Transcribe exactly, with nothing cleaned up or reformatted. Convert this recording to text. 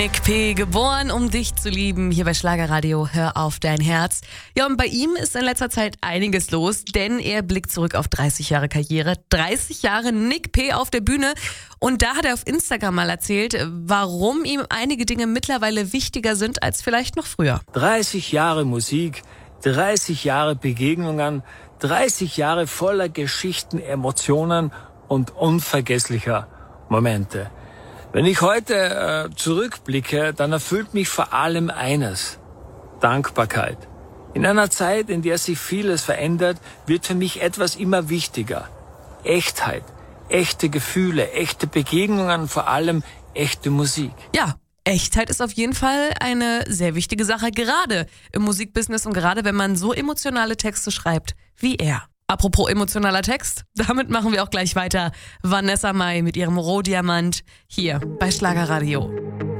Nick P., geboren, um dich zu lieben, hier bei Schlagerradio, hör auf dein Herz. Ja, und bei ihm ist in letzter Zeit einiges los, denn er blickt zurück auf dreißig Jahre Karriere, dreißig Jahre Nick P. auf der Bühne. Und da hat er auf Instagram mal erzählt, warum ihm einige Dinge mittlerweile wichtiger sind als vielleicht noch früher. dreißig Jahre Musik, dreißig Jahre Begegnungen, dreißig Jahre voller Geschichten, Emotionen und unvergesslicher Momente. Wenn ich heute äh, zurückblicke, dann erfüllt mich vor allem eines: Dankbarkeit. In einer Zeit, in der sich vieles verändert, wird für mich etwas immer wichtiger: Echtheit, echte Gefühle, echte Begegnungen, vor allem echte Musik. Ja, Echtheit ist auf jeden Fall eine sehr wichtige Sache, gerade im Musikbusiness und gerade wenn man so emotionale Texte schreibt wie er. Apropos emotionaler Text, damit machen wir auch gleich weiter. Vanessa Mai mit ihrem Rohdiamant hier bei Schlagerradio.